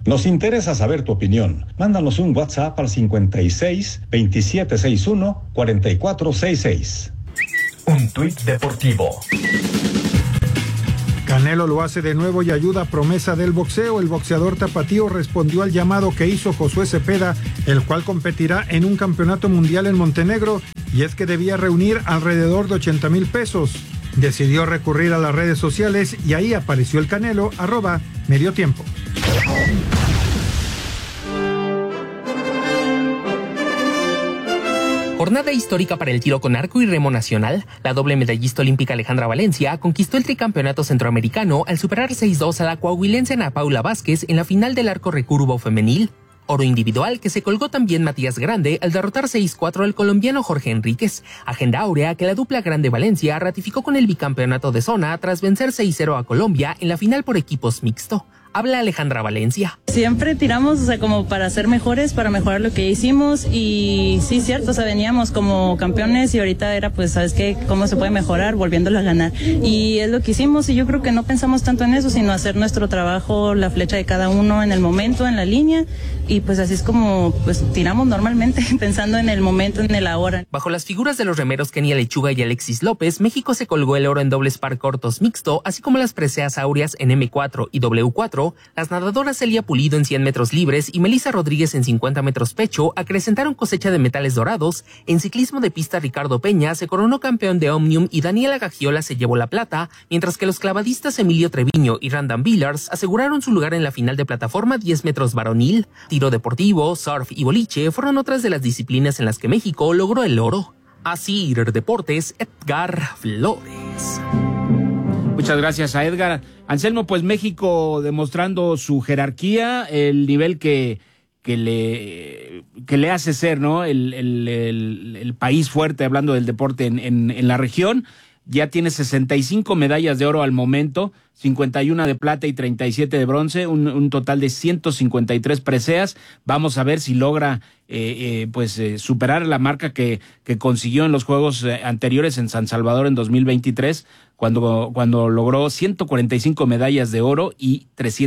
Nos interesa saber tu opinión. Mándanos un WhatsApp al 56 2761 4466. Un tuit deportivo. Canelo lo hace de nuevo y ayuda a promesa del boxeo. El boxeador tapatío respondió al llamado que hizo Josué Cepeda, el cual competirá en un campeonato mundial en Montenegro, y es que debía reunir alrededor de 80,000 pesos. Decidió recurrir a las redes sociales y ahí apareció el Canelo, @mediotiempo. Jornada histórica para el tiro con arco y remo nacional. La doble medallista olímpica Alejandra Valencia conquistó el tricampeonato centroamericano al superar 6-2 a la coahuilense Ana Paula Vázquez en la final del arco recurvo femenil. Oro individual que se colgó también Matías Grande al derrotar 6-4 al colombiano Jorge Enríquez. Agenda áurea que la dupla Grande Valencia ratificó con el bicampeonato de zona tras vencer 6-0 a Colombia en la final por equipos mixto. Habla Alejandra Valencia. Siempre tiramos, como para ser mejores, para mejorar lo que hicimos, y sí, cierto, veníamos como campeones y ahorita era, pues, ¿sabes qué? ¿Cómo se puede mejorar? Volviéndolo a ganar. Y es lo que hicimos, y yo creo que no pensamos tanto en eso, sino hacer nuestro trabajo, la flecha de cada uno en el momento, en la línea, y pues así es como, pues, tiramos normalmente, pensando en el momento, en el ahora. Bajo las figuras de los remeros Kenia Lechuga y Alexis López, México se colgó el oro en dobles par cortos mixto, así como las preseas áureas en M4 y W4. Las nadadoras Celia Pulido en 100 metros libres y Melissa Rodríguez en 50 metros pecho acrecentaron cosecha de metales dorados. En ciclismo de pista, Ricardo Peña se coronó campeón de Omnium y Daniela Gagiola se llevó la plata, mientras que los clavadistas Emilio Treviño y Randall Villars aseguraron su lugar en la final de plataforma 10 metros varonil. Tiro deportivo, surf y boliche fueron otras de las disciplinas en las que México logró el oro. Así Deportes, Edgar Flores. Muchas gracias a Edgar. Anselmo, pues México demostrando su jerarquía, el nivel que le hace ser, ¿no? El país fuerte, hablando del deporte en la región. Ya tiene 65 medallas de oro al momento, 51 de plata y 37 de bronce, un total de 153 preseas. Vamos a ver si logra superar la marca que consiguió en los Juegos anteriores en San Salvador en 2023, cuando logró 145 medallas de oro y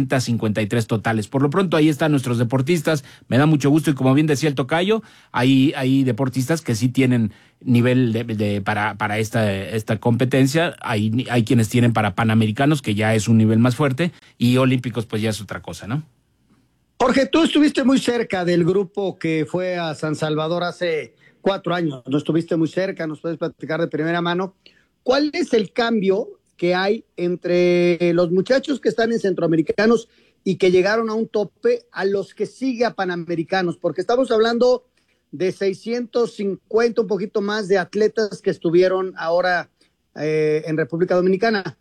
353 totales. Por lo pronto ahí están nuestros deportistas, me da mucho gusto, y como bien decía el tocayo, hay deportistas que sí tienen nivel para esta competencia. Hay quienes tienen para panamericanos, que ya es un nivel más fuerte, y olímpicos pues ya es otra cosa, ¿no? Jorge, tú estuviste muy cerca del grupo que fue a San Salvador hace 4 años, no estuviste muy cerca, nos puedes platicar de primera mano. ¿Cuál es el cambio que hay entre los muchachos que están en centroamericanos y que llegaron a un tope a los que sigue a panamericanos? Porque estamos hablando de 650, un poquito más, de atletas que estuvieron ahora en República Dominicana.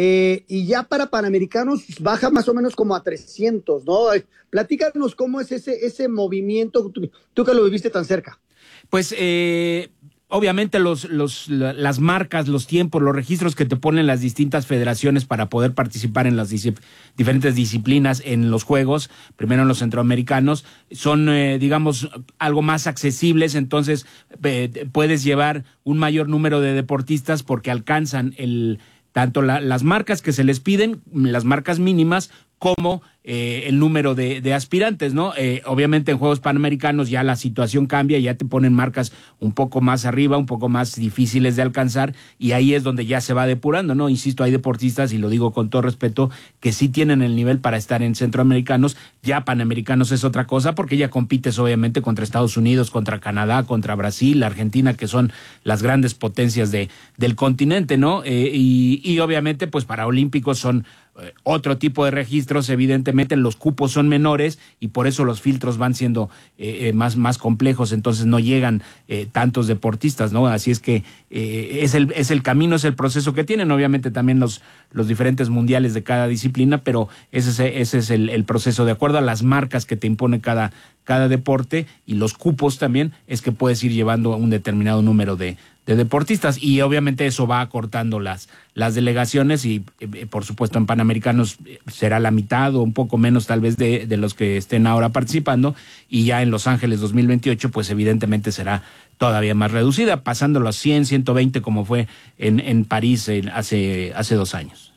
Y ya para panamericanos baja más o menos como a 300, ¿no? Platícanos cómo es ese movimiento, tú que lo viviste tan cerca. Pues obviamente las marcas, los tiempos, los registros que te ponen las distintas federaciones para poder participar en las diferentes disciplinas en los Juegos, primero en los centroamericanos, son, digamos, algo más accesibles. Entonces puedes llevar un mayor número de deportistas porque alcanzan tanto las marcas que se les piden, las marcas mínimas, como el número de aspirantes, ¿no? Obviamente en Juegos Panamericanos ya la situación cambia, ya te ponen marcas un poco más arriba, un poco más difíciles de alcanzar, y ahí es donde ya se va depurando, ¿no? Insisto, hay deportistas, y lo digo con todo respeto, que sí tienen el nivel para estar en centroamericanos. Ya panamericanos es otra cosa, porque ya compites obviamente contra Estados Unidos, contra Canadá, contra Brasil, Argentina, que son las grandes potencias del continente, ¿no? Y obviamente pues para olímpicos son otro tipo de registros. Evidentemente los cupos son menores y por eso los filtros van siendo más complejos, entonces no llegan tantos deportistas, ¿no? Así es que es el camino, es el proceso que tienen, obviamente también los diferentes mundiales de cada disciplina, pero ese es el proceso, de acuerdo a las marcas que te impone cada deporte y los cupos también, es que puedes ir llevando un determinado número de deportistas, y obviamente eso va acortando las delegaciones, y por supuesto en Panamericanos será la mitad o un poco menos tal vez de los que estén ahora participando, y ya en Los Ángeles 2028 pues evidentemente será todavía más reducida, pasando los 100, 120 como fue en París hace 2 años.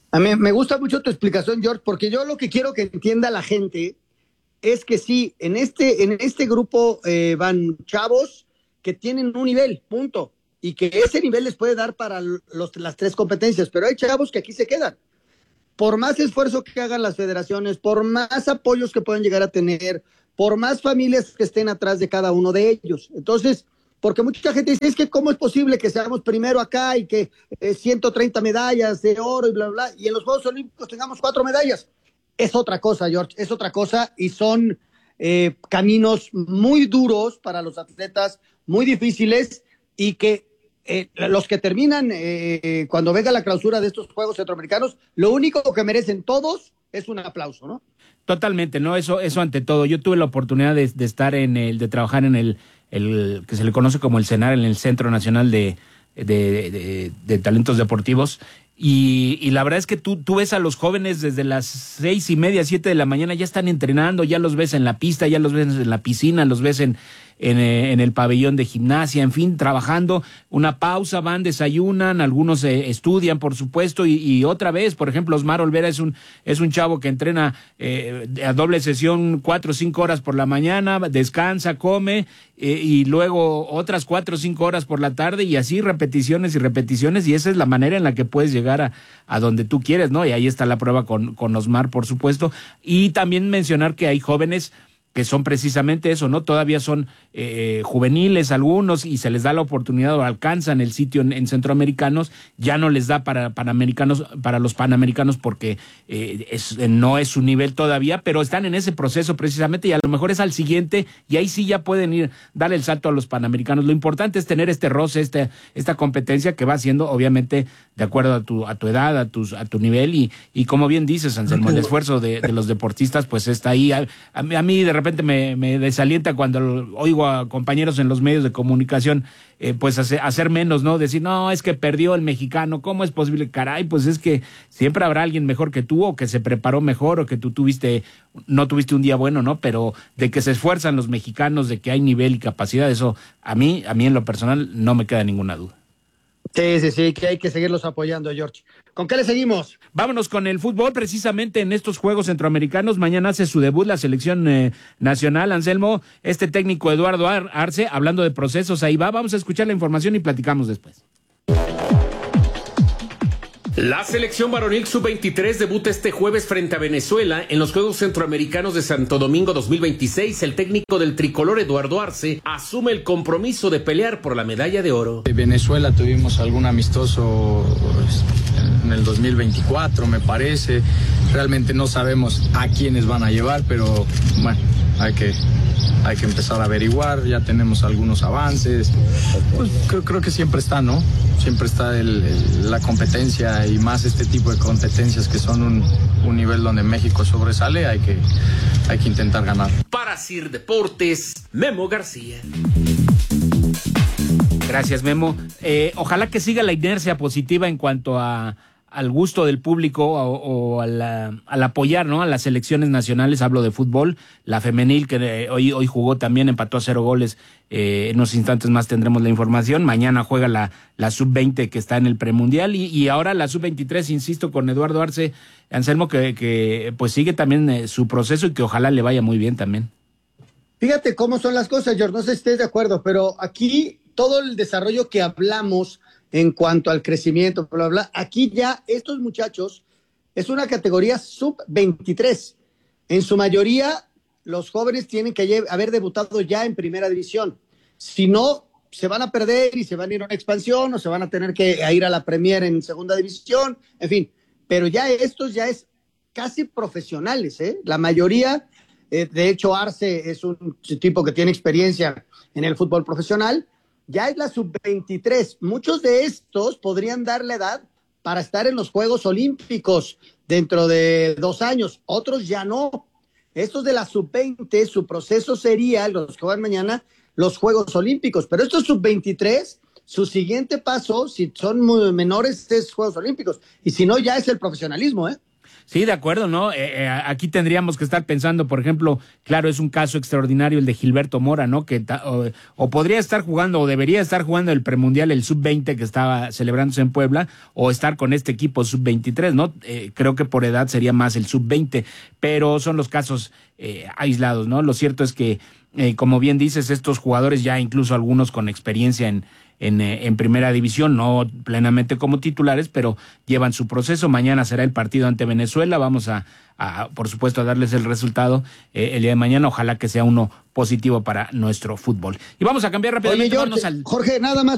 A mí me gusta mucho tu explicación, George, porque yo lo que quiero que entienda la gente es que sí, en este grupo van chavos que tienen un nivel, punto, y que ese nivel les puede dar para las tres competencias, pero hay chavos que aquí se quedan. Por más esfuerzo que hagan las federaciones, por más apoyos que puedan llegar a tener, por más familias que estén atrás de cada uno de ellos. Entonces, porque mucha gente dice, es que cómo es posible que seamos primero acá y que 130 medallas de oro y bla, bla, y en los Juegos Olímpicos tengamos 4 medallas. Es otra cosa, George, es otra cosa, y son caminos muy duros para los atletas, muy difíciles, y que los que terminan cuando venga la clausura de estos Juegos Centroamericanos, lo único que merecen todos es un aplauso, ¿no? Totalmente, ¿no? Eso ante todo. Yo tuve la oportunidad de estar de trabajar en el que se le conoce como el CENAR, en el Centro Nacional de Talentos Deportivos. Y la verdad es que tú ves a los jóvenes desde las 6:30, 7 de la mañana, ya están entrenando, ya los ves en la pista, ya los ves en la piscina, los ves en el pabellón de gimnasia, en fin, trabajando, una pausa, van, desayunan, algunos estudian, por supuesto, y otra vez, por ejemplo, Osmar Olvera es un chavo que entrena a doble sesión 4 o 5 horas por la mañana, descansa, come, y luego otras 4 o 5 horas por la tarde, y así repeticiones y repeticiones, y esa es la manera en la que puedes llegar a donde tú quieres, ¿no? Y ahí está la prueba con Osmar, por supuesto, y también mencionar que hay jóvenes que son precisamente eso, ¿no? Todavía son juveniles algunos y se les da la oportunidad o alcanzan el sitio en centroamericanos, ya no les da para los panamericanos porque no es su nivel todavía, pero están en ese proceso precisamente y a lo mejor es al siguiente y ahí sí ya pueden dar el salto a los panamericanos. Lo importante es tener este roce, esta competencia que va siendo obviamente de acuerdo a tu edad, a tu nivel y como bien dices, Anselmo, el esfuerzo de los deportistas pues está ahí. A mí de repente me desalienta cuando oigo a compañeros en los medios de comunicación pues hacer menos, ¿no? Decir, no, es que perdió el mexicano, ¿cómo es posible? Caray, pues es que siempre habrá alguien mejor que tú o que se preparó mejor o que tú no tuviste un día bueno, ¿no? Pero de que se esfuerzan los mexicanos, de que hay nivel y capacidad, eso a mí en lo personal no me queda ninguna duda. Sí, que hay que seguirlos apoyando, George. ¿Con qué le seguimos? Vámonos con el fútbol, precisamente en estos Juegos Centroamericanos. Mañana hace su debut la selección nacional, Anselmo. Este técnico Eduardo Arce, hablando de procesos, ahí va. Vamos a escuchar la información y platicamos después. La selección varonil sub-23 debuta este jueves frente a Venezuela en los Juegos Centroamericanos de Santo Domingo 2026. El técnico del tricolor, Eduardo Arce, asume el compromiso de pelear por la medalla de oro. En Venezuela tuvimos algún amistoso en el 2024, me parece. Realmente no sabemos a quiénes van a llevar, pero bueno, hay que empezar a averiguar. Ya tenemos algunos avances. Pues creo que siempre está, ¿no? Siempre está la competencia y más este tipo de competencias que son un nivel donde México sobresale, hay que intentar ganar. Para Sir Deportes, Memo García. Gracias, Memo. Ojalá que siga la inercia positiva en cuanto al gusto del público o al apoyar, ¿no? A las selecciones nacionales, hablo de fútbol, la femenil que hoy jugó también, empató a 0 goles, en unos instantes más tendremos la información, mañana juega la sub-20 que está en el premundial y ahora la sub-23, insisto, con Eduardo Arce, Anselmo, que pues sigue también su proceso y que ojalá le vaya muy bien también. Fíjate cómo son las cosas, George, no sé si estés de acuerdo, pero aquí todo el desarrollo que hablamos en cuanto al crecimiento, bla, bla, aquí ya estos muchachos es una categoría sub-23. En su mayoría, los jóvenes tienen que haber debutado ya en primera división. Si no, se van a perder y se van a ir a una expansión o se van a tener que ir a la Premier en segunda división, en fin. Pero ya estos ya es casi profesionales, ¿eh? La mayoría, de hecho, Arce es un tipo que tiene experiencia en el fútbol profesional. Ya es la sub-23. Muchos de estos podrían darle edad para estar en los Juegos Olímpicos dentro de 2 años. Otros ya no. Estos de la sub-20, su proceso sería, los que van mañana, los Juegos Olímpicos. Pero estos sub-23, su siguiente paso, si son muy menores, es Juegos Olímpicos. Y si no, ya es el profesionalismo, ¿eh? Sí, de acuerdo, ¿no? Aquí tendríamos que estar pensando, por ejemplo, claro, es un caso extraordinario el de Gilberto Mora, ¿no? Que o podría estar jugando o debería estar jugando el premundial, el sub-20 que estaba celebrándose en Puebla, o estar con este equipo sub-23, ¿no? Creo que por edad sería más el sub-20, pero son los casos aislados, ¿no? Lo cierto es que, como bien dices, estos jugadores ya incluso algunos con experiencia en primera división, no plenamente como titulares, pero llevan su proceso. Mañana será el partido ante Venezuela. Vamos a por supuesto, a darles el resultado el día de mañana. Ojalá que sea uno positivo para nuestro fútbol. Y vamos a cambiar rápidamente. Oye, Jorge, nada más